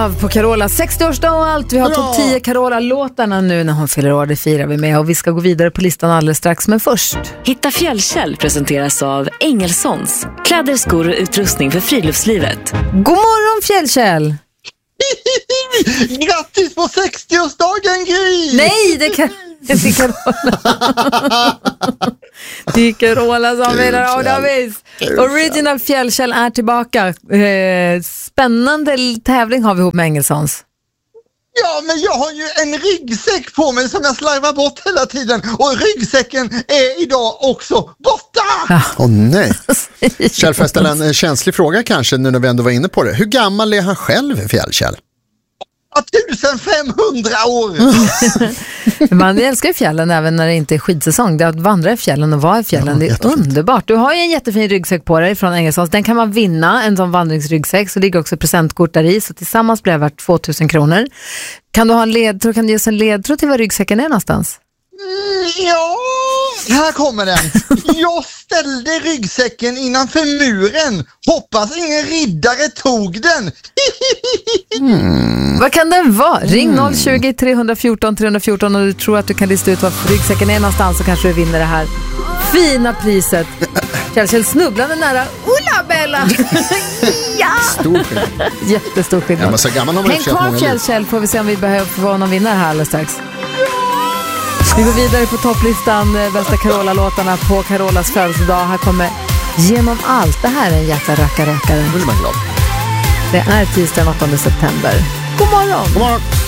På Carola 60-årsdag och allt. Vi har topp 10 Carola-låtarna nu när hon fyller år. Det firar vi med och vi ska gå vidare på listan alldeles strax. Men först. Hitta Fjällkäll presenteras av Engelsons. Kläder, skor och utrustning för friluftslivet. God morgon Fjällkäll! Grattis på 60-årsdagen, Gry! Nej, det kan... Det är Carola. Det är Carola som vilar av Davis. Original Fjällkäll är tillbaka. Spännande tävling har vi ihop med Engelsons. Ja, men jag har ju en ryggsäck på mig som jag slarvar bort hela tiden. Och ryggsäcken är idag också borta! Åh nej. Kjell, får jag ställa en känslig fråga kanske nu när vi ändå var inne på det. Hur gammal är han själv, Fjällkäll? 1500 år! Man älskar ju fjällen även när det inte är skidsäsong. Det är att vandra i fjällen och vara i fjällen, det är jättefint. Underbart. Du har ju en jättefin ryggsäck på dig från Engelsons. Den kan man vinna, en sån vandringsryggsäck. Så ligger också presentkort där i. Så tillsammans blir det värt 2000 kronor. Kan du ha en ledtråd? Kan du ge oss en ledtråd till var ryggsäcken är någonstans? Ja, här kommer den. Jag ställde ryggsäcken innanför muren. Hoppas ingen riddare tog den. Vad kan den vara? Ring 020-314 314 och du tror att du kan lista ut var ryggsäcken är någonstans, så kanske du vinner det här fina priset. Kjell snubblande nära. Ulla Bella! Ja! Stor skillnad. Jättestor skillnad. Ja, men så gammal har man häng kvar Kjell, får vi se om vi behöver få någon vinnare här alldeles strax. Vi går vidare på topplistan, bästa Carola-låtarna på Carolas födelsedag. Här kommer Genom allt. Det här är en jäkla rackare. Nu blir man glad. Det är tisdag 8 september. God morgon! God morgon!